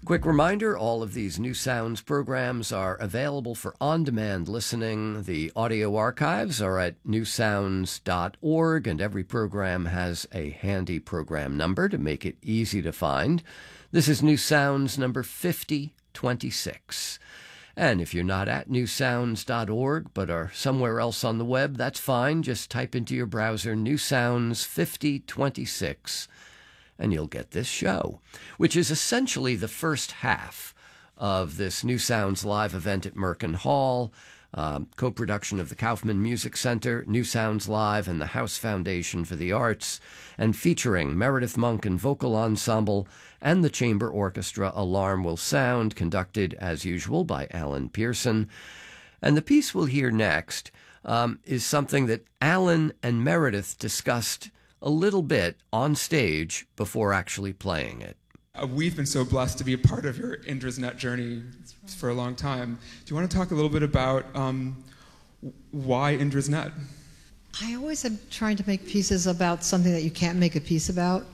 Quick reminder, all of these New Sounds programs are available for on-demand listening. The audio archives are at newsounds.org, and every program has a handy program number to make it easy to find. This is New Sounds number 5026. And if you're not at newsounds.org but are somewhere else on the web, that's fine. Just type into your browser New Sounds 5026. And you'll get this show, which is essentially the first half of this New Sounds live event at Merkin Hall, co-production of the Kaufman Music Center, New Sounds Live, and the House Foundation for the Arts, and featuring Meredith Monk and Vocal Ensemble and the Chamber Orchestra Alarm Will Sound, conducted as usual by Alan Pearson. And the piece we'll hear next is something that Alan and Meredith discussed a little bit on stage before actually playing it. We've been so blessed to be a part of your Indra's Net journey for a long time. Do you want to talk a little bit about why Indra's Net? I always am trying to make pieces about something that you can't make a piece about.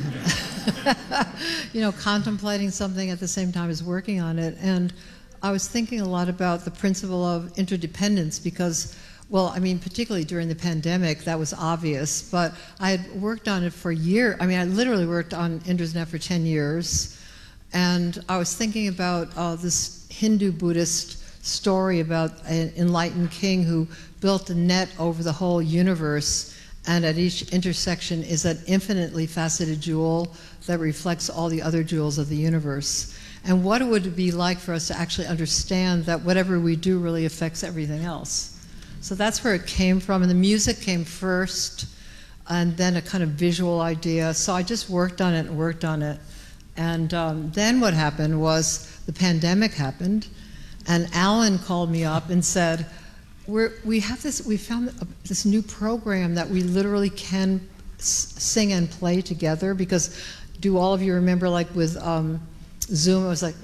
Contemplating something at the same time as working on it. And I was thinking a lot about the principle of interdependence because, particularly during the pandemic, that was obvious, but I had worked on it for years. I literally worked on Indra's Net for 10 years, and I was thinking about this Hindu-Buddhist story about an enlightened king who built a net over the whole universe, and at each intersection is an infinitely faceted jewel that reflects all the other jewels of the universe. And what it would be like for us to actually understand that whatever we do really affects everything else. So that's where it came from, and the music came first, and then a kind of visual idea. So I just worked on it, and then what happened was the pandemic happened, and Alan called me up and said, we found this new program that we literally can sing and play together, because do all of you remember, like with Zoom, it was like,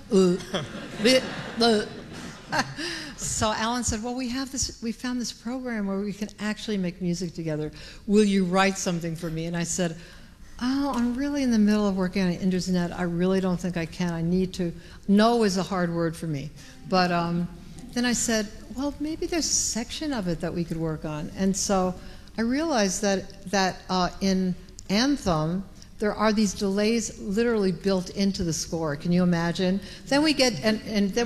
So Alan said, well, we found this program where we can actually make music together. Will you write something for me? And I said, I'm really in the middle of working on Indra's Net. I really don't think I can. I need to. No is a hard word for me. But then I said, well, maybe there's a section of it that we could work on. And so I realized that in Anthem, there are these delays literally built into the score. Can you imagine? Then we get, and then